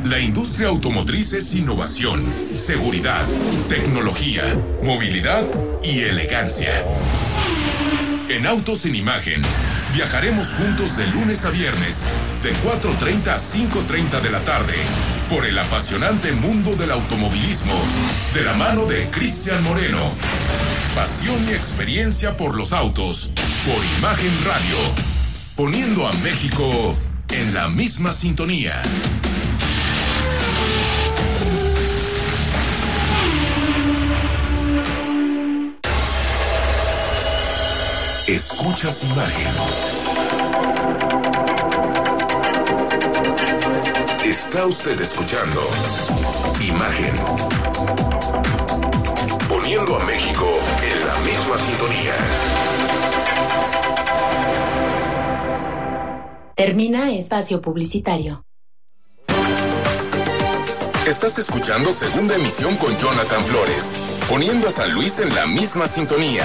La industria automotriz es innovación, seguridad, tecnología, movilidad y elegancia. En Autos en Imagen, viajaremos juntos de lunes a viernes, de 4:30 a 5:30 de la tarde, por el apasionante mundo del automovilismo, de la mano de Cristian Moreno. Pasión y experiencia por los autos, por Imagen Radio, poniendo a México en la misma sintonía. Escuchas Imagen. Está usted escuchando Imagen. Poniendo a México en la misma sintonía. Termina espacio publicitario. Estás escuchando Segunda Emisión con Jonathan Flores, poniendo a San Luis en la misma sintonía.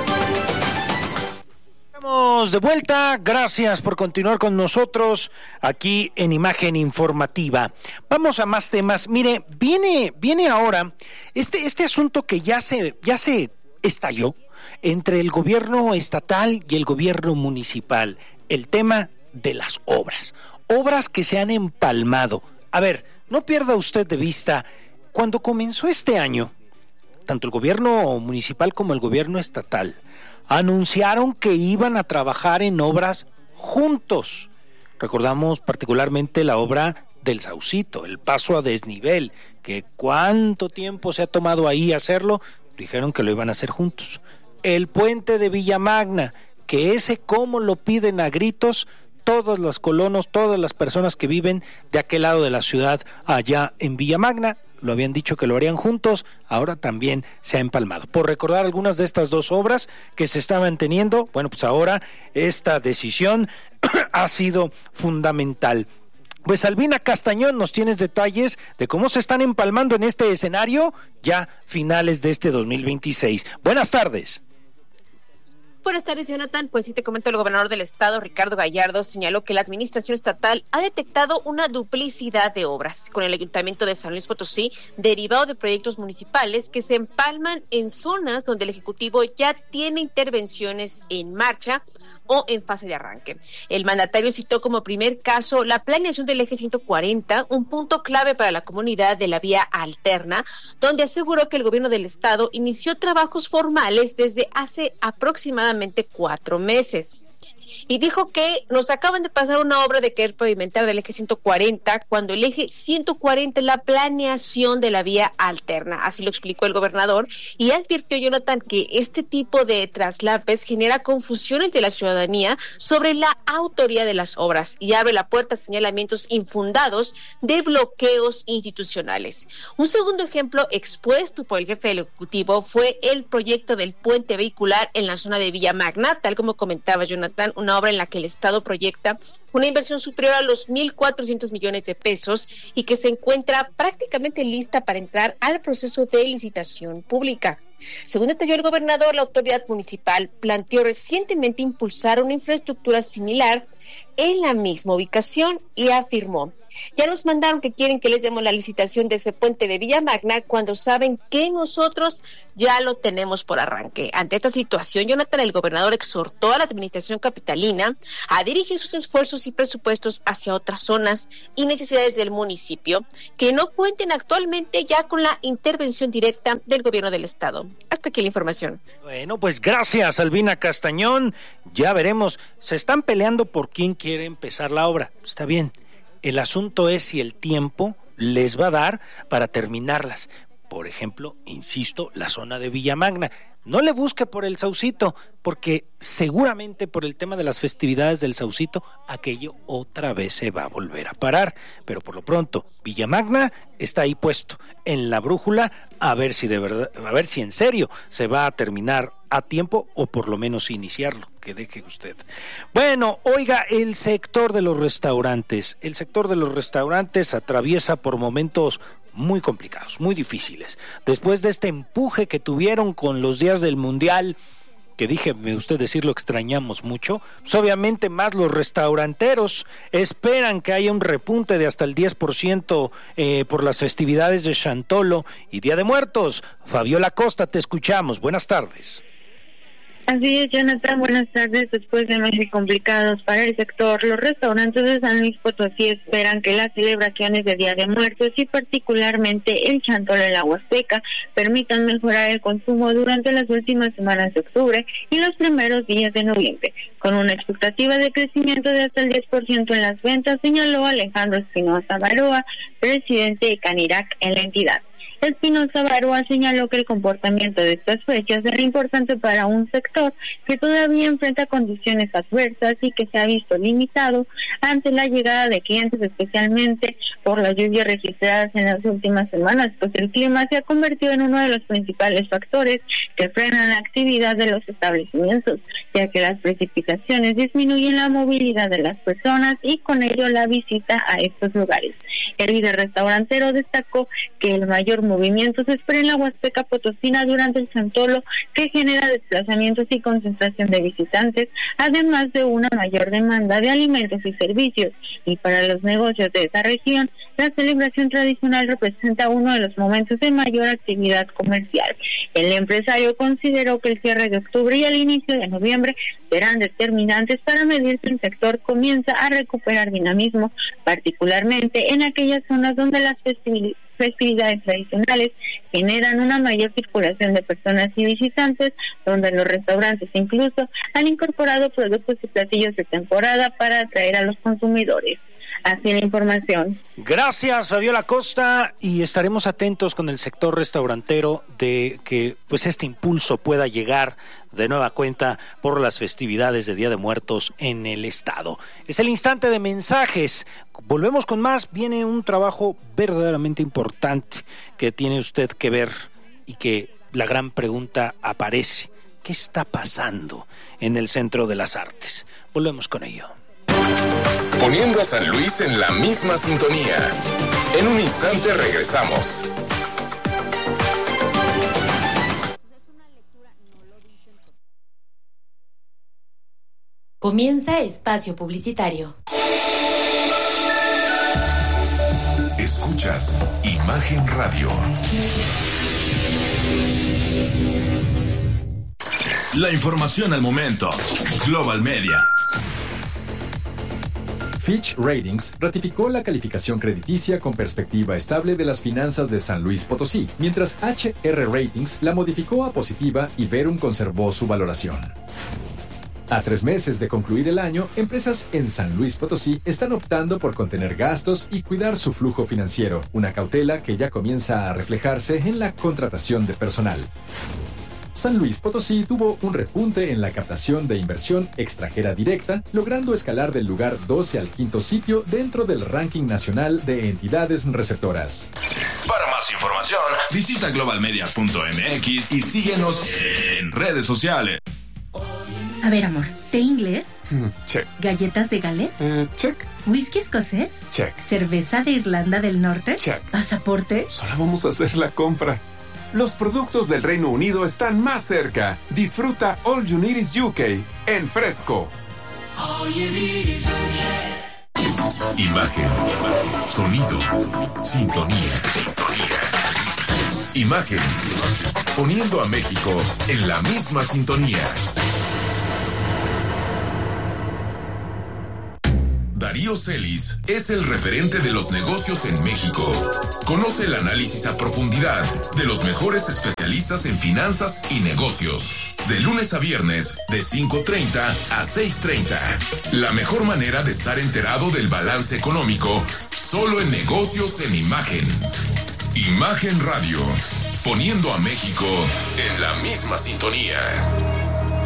Estamos de vuelta, gracias por continuar con nosotros aquí en Imagen Informativa. Vamos a más temas. Mire, viene ahora este asunto que ya se estalló entre el gobierno estatal y el gobierno municipal, el tema de las obras que se han empalmado. A ver, no pierda usted de vista, cuando comenzó este año, tanto el gobierno municipal como el gobierno estatal anunciaron que iban a trabajar en obras juntos. Recordamos particularmente la obra del Saucito, el paso a desnivel, que cuánto tiempo se ha tomado ahí hacerlo, dijeron que lo iban a hacer juntos. El puente de Villamagna, que ese cómo lo piden a gritos todos los colonos, todas las personas que viven de aquel lado de la ciudad, allá en Villamagna, lo habían dicho que lo harían juntos, ahora también se ha empalmado. Por recordar algunas de estas dos obras que se estaban teniendo, bueno, pues ahora esta decisión ha sido fundamental. Pues Albina Castañón, nos tienes detalles de cómo se están empalmando en este escenario ya finales de este 2026. Buenas tardes. Buenas tardes, Jonathan. Pues sí, te comento, el gobernador del estado, Ricardo Gallardo, señaló que la administración estatal ha detectado una duplicidad de obras con el ayuntamiento de San Luis Potosí, derivado de proyectos municipales que se empalman en zonas donde el Ejecutivo ya tiene intervenciones en marcha o en fase de arranque. El mandatario citó como primer caso la planeación del eje 140, un punto clave para la comunidad de la vía alterna, donde aseguró que el gobierno del estado inició trabajos formales desde hace aproximadamente 4 meses. Y dijo que nos acaban de pasar una obra de querer pavimentar del eje 140, cuando el eje 140 es la planeación de la vía alterna. Así lo explicó el gobernador, y advirtió, Jonathan, que este tipo de traslapes genera confusión entre la ciudadanía sobre la autoría de las obras y abre la puerta a señalamientos infundados de bloqueos institucionales. Un segundo ejemplo expuesto por el jefe del Ejecutivo fue el proyecto del puente vehicular en la zona de Villamagna, tal como comentaba Jonathan, una obra en la que el Estado proyecta una inversión superior a los 1,400 millones de pesos y que se encuentra prácticamente lista para entrar al proceso de licitación pública. Según detalló el gobernador, la autoridad municipal planteó recientemente impulsar una infraestructura similar en la misma ubicación y afirmó: ya nos mandaron que quieren que les demos la licitación de ese puente de Villamagna cuando saben que nosotros ya lo tenemos por arranque. Ante esta situación, Jonathan, el gobernador exhortó a la administración capitalina a dirigir sus esfuerzos y presupuestos hacia otras zonas y necesidades del municipio que no cuenten actualmente ya con la intervención directa del gobierno del estado. Hasta aquí la información. Bueno, pues gracias, Albina Castañón. Ya veremos, se están peleando por quién quiere empezar la obra. Está bien. El asunto es si el tiempo les va a dar para terminarlas. Por ejemplo, insisto, la zona de Villamagna. No le busque por el Saucito, porque seguramente por el tema de las festividades del Saucito, aquello otra vez se va a volver a parar. Pero por lo pronto, Villamagna está ahí puesto en la brújula, a ver si de verdad, a ver si en serio se va a terminar a tiempo o por lo menos iniciarlo, que deje usted. Bueno, oiga, el sector de los restaurantes atraviesa por momentos muy complicados, muy difíciles. Después de este empuje que tuvieron con los días del Mundial, que déjeme usted decirlo, extrañamos mucho, pues obviamente más los restauranteros esperan que haya un repunte de hasta el 10% por las festividades de Chantolo y Día de Muertos. Fabiola Costa, te escuchamos. Buenas tardes. Así es, Jonathan, buenas tardes. Después de meses complicados para el sector, los restaurantes de San Luis Potosí esperan que las celebraciones de Día de Muertos y particularmente el Chantolo en la Huasteca permitan mejorar el consumo durante las últimas semanas de octubre y los primeros días de noviembre, con una expectativa de crecimiento de hasta el 10% en las ventas, señaló Alejandro Espinosa Baroa, presidente de Canirac en la entidad. Espinosa Baroa señaló que el comportamiento de estas fechas era importante para un sector que todavía enfrenta condiciones adversas y que se ha visto limitado ante la llegada de clientes, especialmente por las lluvias registradas en las últimas semanas, pues el clima se ha convertido en uno de los principales factores que frenan la actividad de los establecimientos, ya que las precipitaciones disminuyen la movilidad de las personas y con ello la visita a estos lugares. El líder restaurantero destacó que el mayor movimiento se espera en la Huasteca Potosina durante el Chantolo, que genera desplazamientos y concentración de visitantes, además de una mayor demanda de alimentos y servicios. Y para los negocios de esa región, la celebración tradicional representa uno de los momentos de mayor actividad comercial. El empresario consideró que el cierre de octubre y el inicio de noviembre serán determinantes para medir si el sector comienza a recuperar dinamismo, particularmente en aquellas zonas donde las festividades tradicionales generan una mayor circulación de personas y visitantes, donde los restaurantes incluso han incorporado productos y platillos de temporada para atraer a los consumidores. Así la información. Gracias, Fabiola Costa, y estaremos atentos con el sector restaurantero de que pues este impulso pueda llegar de nueva cuenta por las festividades de Día de Muertos en el estado. Es el instante de mensajes. Volvemos con más. Viene un trabajo verdaderamente importante que tiene usted que ver y que la gran pregunta aparece. ¿Qué está pasando en el Centro de las Artes? Volvemos con ello. Poniendo a San Luis en la misma sintonía. En un instante regresamos. Comienza espacio publicitario. Escuchas Imagen Radio. La información al momento. Global Media. Fitch Ratings ratificó la calificación crediticia con perspectiva estable de las finanzas de San Luis Potosí, mientras HR Ratings la modificó a positiva y Verum conservó su valoración. A 3 meses de concluir el año, empresas en San Luis Potosí están optando por contener gastos y cuidar su flujo financiero, una cautela que ya comienza a reflejarse en la contratación de personal. San Luis Potosí tuvo un repunte en la captación de inversión extranjera directa, logrando escalar del lugar 12 al 5º sitio dentro del ranking nacional de entidades receptoras. Para más información, visita globalmedia.mx y síguenos en redes sociales. A ver, amor, ¿té inglés? Check. ¿Galletas de Gales? Check. ¿Whisky escocés? Check. ¿Cerveza de Irlanda del Norte? Check. ¿Pasaporte? Solo vamos a hacer la compra. Los productos del Reino Unido están más cerca. Disfruta All You Need Is UK en fresco. Imagen, sonido, sintonía. Imagen, poniendo a México en la misma sintonía. Darío Celis es el referente de los negocios en México. Conoce el análisis a profundidad de los mejores especialistas en finanzas y negocios. De lunes a viernes, de 5:30 a 6:30. La mejor manera de estar enterado del balance económico, solo en negocios en Imagen. Imagen Radio, poniendo a México en la misma sintonía.